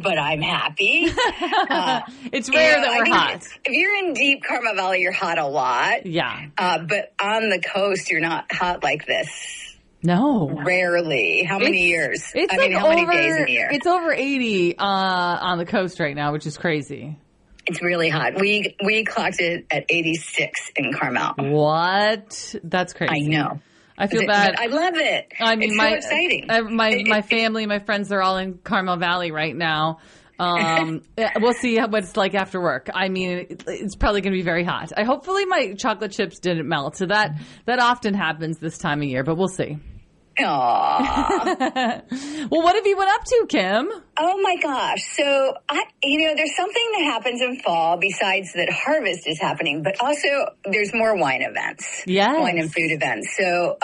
but I'm happy. It's rare that we're hot. If you're in deep Carmel Valley, you're hot a lot. Yeah. But on the coast, you're not hot like this. No. Rarely. How many years? How many days in a year? It's over 80 on the coast right now, which is crazy. It's really hot. We clocked it at 86 in Carmel. What? That's crazy. I know. I feel bad. But I love it. I mean, it's so exciting. My family, my friends are all in Carmel Valley right now. We'll see what it's like after work. I mean, it's probably going to be very hot. Hopefully my chocolate chips didn't melt. So that often happens this time of year, but we'll see. Aww. Well, what have you been up to, Kim? Oh my gosh. So, there's something that happens in fall besides that harvest is happening, but also there's more wine events. Yes. Wine and food events. So,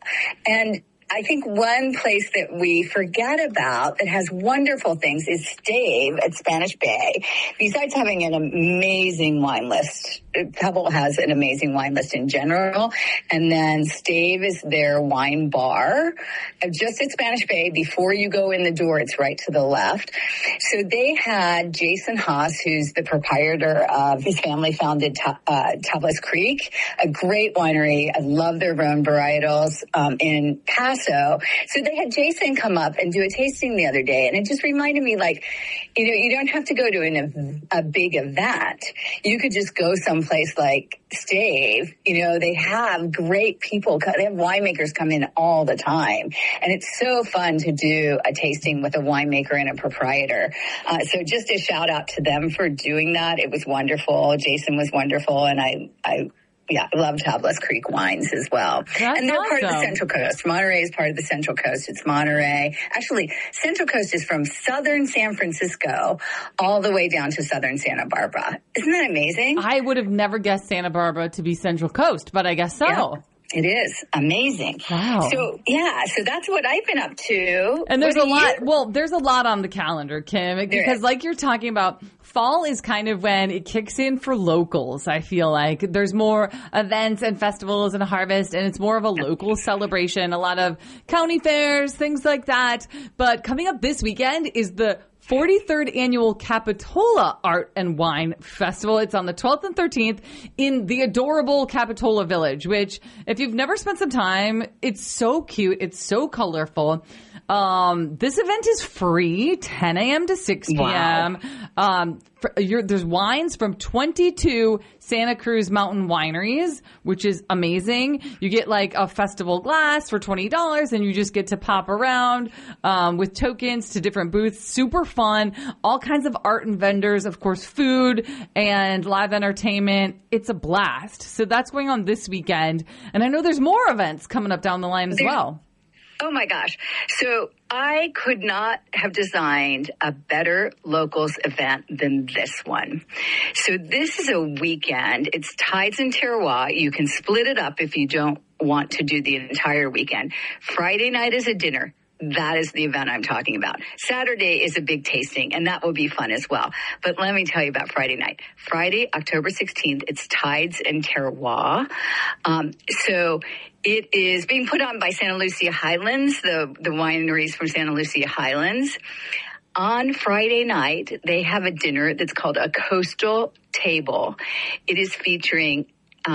and I think one place that we forget about that has wonderful things is Stave at Spanish Bay. Besides having an amazing wine list, Pebble has an amazing wine list in general. And then Stave is their wine bar just at Spanish Bay. Before you go in the door, it's right to the left. So they had Jason Haas, who's the proprietor of his family founded Tablas Creek, a great winery. I love their own varietals in Paso. So they had Jason come up and do a tasting the other day. And it just reminded me, you don't have to go to a big event. You could just go someplace like Stave. They have great people. They have winemakers come in all the time. And it's so fun to do a tasting with a winemaker and a proprietor. So just a shout out to them for doing that. It was wonderful. Jason was wonderful. And I love Tablas Creek wines as well. And they're part of the Central Coast. Monterey is part of the Central Coast. It's Monterey. Actually, Central Coast is from southern San Francisco all the way down to southern Santa Barbara. Isn't that amazing? I would have never guessed Santa Barbara to be Central Coast, but I guess so. Yeah. It is amazing. Wow. So that's what I've been up to. And there's a lot. Well, there's a lot on the calendar, Kim, because like you're talking about, fall is kind of when it kicks in for locals. I feel like there's more events and festivals and harvest, and it's more of a local celebration. A lot of county fairs, things like that. But coming up this weekend is the 43rd Annual Capitola Art and Wine Festival. It's on the 12th and 13th in the adorable Capitola Village, which, if you've never spent some time, it's so cute. It's so colorful. This event is free, 10 a.m. to 6 p.m. Wow. There's wines from 22 Santa Cruz mountain wineries, which is amazing. You get a festival glass for $20 and you just get to pop around with tokens to different booths. Super fun. All kinds of art and vendors, of course, food and live entertainment. It's a blast. So that's going on this weekend. And I know there's more events coming up down the line as well. Oh my gosh. So I could not have designed a better locals event than this one. So this is a weekend. It's Tides and Terroir. You can split it up if you don't want to do the entire weekend. Friday night is a dinner. That is the event I'm talking about. Saturday is a big tasting, and that will be fun as well. But let me tell you about Friday night. Friday, October 16th, it's Tides and Terroir. So it is being put on by Santa Lucia Highlands, the wineries from Santa Lucia Highlands. On Friday night, they have a dinner that's called a Coastal Table. It is featuring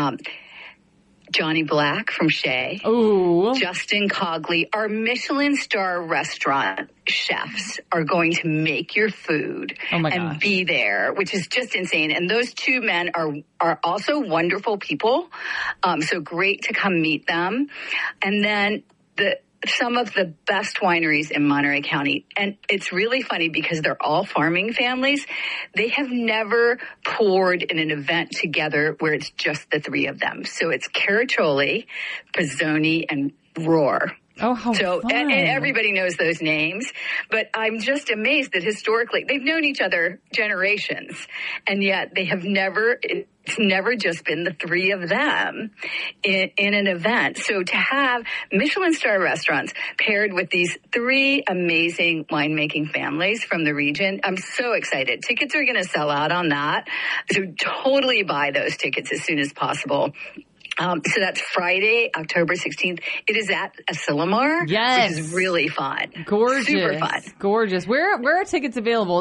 Johnny Black from Shea. Ooh. Justin Cogley. Our Michelin star restaurant chefs are going to make your food and be there, which is just insane. And those two men are also wonderful people. So great to come meet them. And then some of the best wineries in Monterey County. And it's really funny because they're all farming families. They have never poured in an event together where it's just the three of them. So it's Caraccioli, Pizzoni, and Rohr. Oh, how fun. And everybody knows those names, but I'm just amazed that historically they've known each other generations, and yet it's never just been the three of them in an event. So to have Michelin star restaurants paired with these three amazing winemaking families from the region, I'm so excited. Tickets are going to sell out on that. So totally buy those tickets as soon as possible. So that's Friday, October 16th. It is at Asilomar, yes, which is really fun. Gorgeous. Super fun. Gorgeous. Where are tickets available?